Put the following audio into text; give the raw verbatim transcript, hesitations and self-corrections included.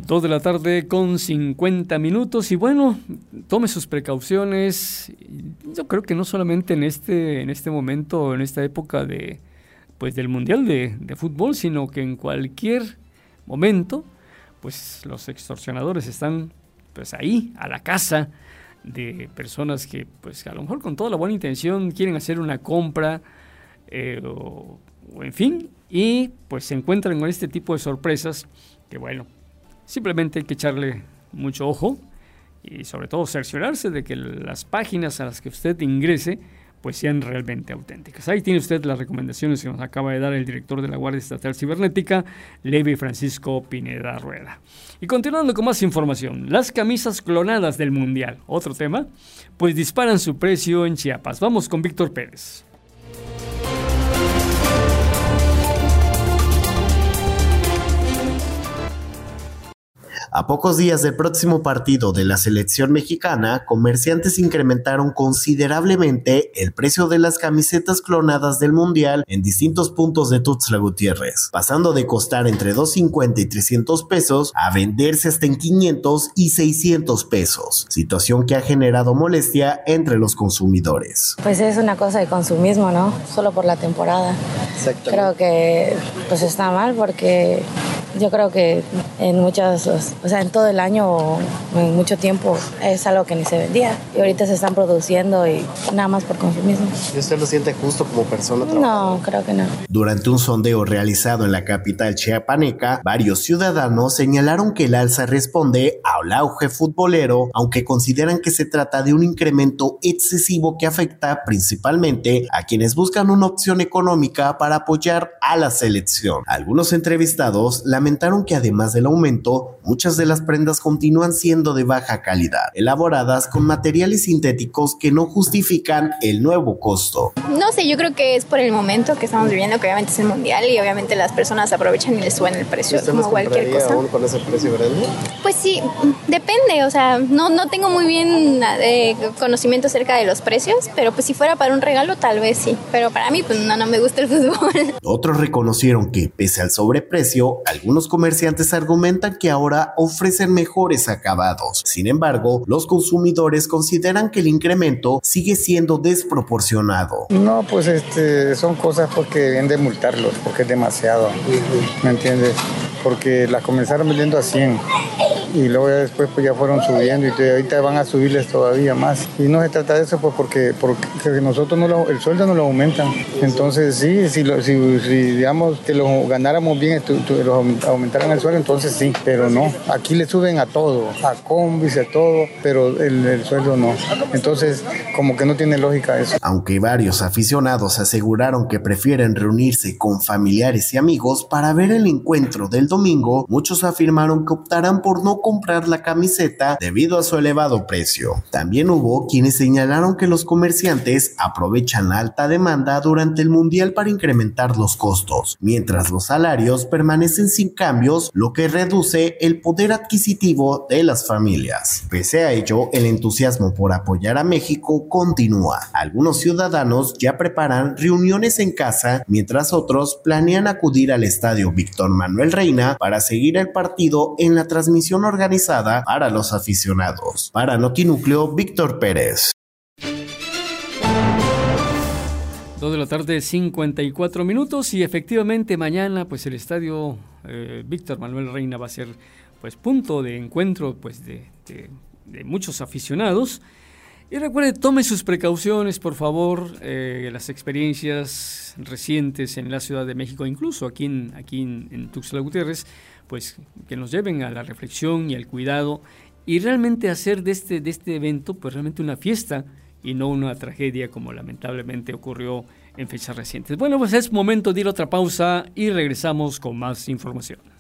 Dos de la tarde con cincuenta minutos y bueno, tome sus precauciones. Yo creo que no solamente en este, en este momento, en esta época de, pues del Mundial de, de Fútbol, sino que en cualquier momento, pues los extorsionadores están pues ahí, a la casa de personas que pues a lo mejor con toda la buena intención quieren hacer una compra eh, o, o en fin, y pues se encuentran con este tipo de sorpresas que bueno, simplemente hay que echarle mucho ojo y sobre todo cerciorarse de que las páginas a las que usted ingrese pues sean realmente auténticas. Ahí tiene usted las recomendaciones que nos acaba de dar el director de la Guardia Estatal Cibernética, Levi Francisco Pineda Rueda. Y continuando con más información, las camisas clonadas del Mundial, otro tema, pues disparan su precio en Chiapas. Vamos con Víctor Pérez. A pocos días del próximo partido de la selección mexicana, comerciantes incrementaron considerablemente el precio de las camisetas clonadas del Mundial en distintos puntos de Tuxtla Gutiérrez, pasando de costar entre doscientos cincuenta y trescientos pesos a venderse hasta en quinientos y seiscientos pesos, situación que ha generado molestia entre los consumidores. Pues es una cosa de consumismo, ¿no? Solo por la temporada. Creo que pues está mal porque yo creo que en muchas, o sea, en todo el año o en mucho tiempo es algo que ni se vendía y ahorita se están produciendo y nada más por consumismo. ¿Y usted lo siente justo como persona trabajadora? No, creo que no. Durante un sondeo realizado en la capital chiapaneca, varios ciudadanos señalaron que el alza responde al auge futbolero, aunque consideran que se trata de un incremento excesivo que afecta principalmente a quienes buscan una opción económica para apoyar a la selección. Algunos entrevistados lamentaron que además del aumento, muchas de las prendas continúan siendo de baja calidad, elaboradas con materiales sintéticos que no justifican el nuevo costo. No sé, yo creo que es por el momento que estamos viviendo, que obviamente es el mundial y obviamente las personas aprovechan y les suben el precio como cualquier cosa. ¿Aún con ese precio grande? Pues sí, depende, o sea, no, no tengo muy bien eh, conocimiento acerca de los precios, pero pues si fuera para un regalo tal vez sí, pero para mí pues no, no me gusta el fútbol. Otros reconocieron que pese al sobreprecio, algunos comerciantes argumentan que ahora ofrecen mejores acabados. Sin embargo, los consumidores consideran que el incremento sigue siendo desproporcionado. No, pues este, son cosas porque deben de multarlos, porque es demasiado, ¿me entiendes? Porque las comenzaron vendiendo a cien y luego ya después pues ya fueron subiendo y ahorita van a subirles todavía más. Y no se trata de eso pues porque, porque nosotros no lo, el sueldo no lo aumentan. Entonces sí, si, lo, si, si digamos que lo ganáramos bien, tu, tu, lo aumentaran el sueldo, entonces sí, pero no. Aquí le suben a todo, a combis, a todo, pero el, el sueldo no. Entonces como que no tiene lógica eso. Aunque varios aficionados aseguraron que prefieren reunirse con familiares y amigos para ver el encuentro del domingo, muchos afirmaron que optarán por no comprar la camiseta debido a su elevado precio. También hubo quienes señalaron que los comerciantes aprovechan la alta demanda durante el mundial para incrementar los costos, mientras los salarios permanecen sin cambios, lo que reduce el poder adquisitivo de las familias. Pese a ello, el entusiasmo por apoyar a México continúa. Algunos ciudadanos ya preparan reuniones en casa, mientras otros planean acudir al estadio Víctor Manuel Reina para seguir el partido en la transmisión organizada para los aficionados. Para Notinúcleo, Víctor Pérez. Dos de la tarde, cincuenta y cuatro minutos y efectivamente mañana pues el estadio eh, Víctor Manuel Reina va a ser pues punto de encuentro pues de, de, de muchos aficionados. Y recuerde, tome sus precauciones, por favor, eh, las experiencias recientes en la Ciudad de México, incluso aquí en, aquí en, en Tuxtla Gutiérrez, pues que nos lleven a la reflexión y al cuidado y realmente hacer de este, de este evento pues realmente una fiesta y no una tragedia como lamentablemente ocurrió en fechas recientes. Bueno, pues es momento de ir a otra pausa y regresamos con más información.